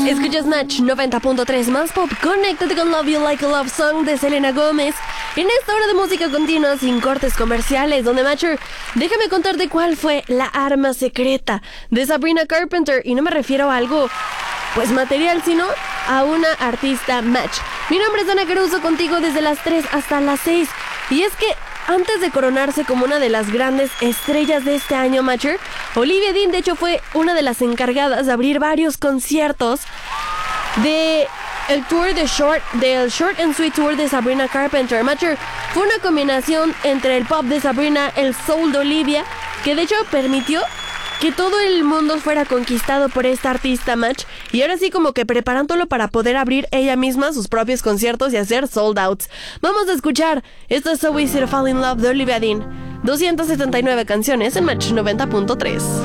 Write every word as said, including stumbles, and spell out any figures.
Escuchas Match noventa punto tres más pop. Conéctate con Love You Like a Love Song de Selena Gómez. En esta hora de música continua sin cortes comerciales, donde Matcher, déjame contarte cuál fue la arma secreta de Sabrina Carpenter. Y no me refiero a algo, pues material, sino a una artista Match. Mi nombre es Ana Caruso, contigo desde las tres hasta las seis. Y es que antes de coronarse como una de las grandes estrellas de este año, Matcher, Olivia Dean de hecho fue una de las encargadas de abrir varios conciertos de el tour de short, del Short and Sweet Tour de Sabrina Carpenter. Matcher, fue una combinación entre el pop de Sabrina, el soul de Olivia, que de hecho permitió que todo el mundo fuera conquistado por esta artista Match, y ahora sí como que preparándolo para poder abrir ella misma sus propios conciertos y hacer sold outs. Vamos a escuchar, esto es So Easy to Fall in Love de Olivia Dean, doscientas setenta y nueve canciones en Match noventa punto tres.